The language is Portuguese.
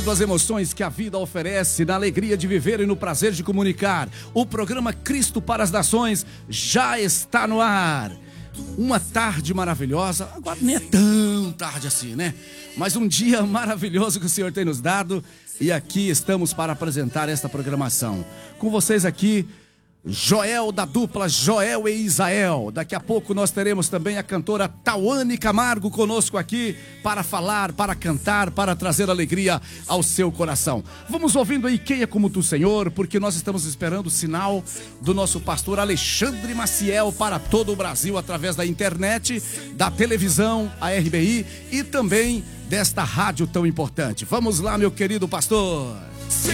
Vivendo as emoções que a vida oferece, na alegria de viver e no prazer de comunicar. O programa Cristo para as Nações já está no ar. Uma tarde maravilhosa, agora nem é tão tarde assim, né? Mas um dia maravilhoso que o Senhor tem nos dado. E aqui estamos para apresentar esta programação. Com vocês aqui, Joel, da dupla Joel e Isael. Daqui a pouco nós teremos também a cantora Tauane Camargo conosco aqui para falar, para cantar, para trazer alegria ao seu coração. Vamos ouvindo aí Quem é como tu, Senhor, porque nós estamos esperando o sinal do nosso pastor Alexandre Maciel para todo o Brasil através da internet, da televisão, a RBI e também desta rádio tão importante. Vamos lá, meu querido pastor.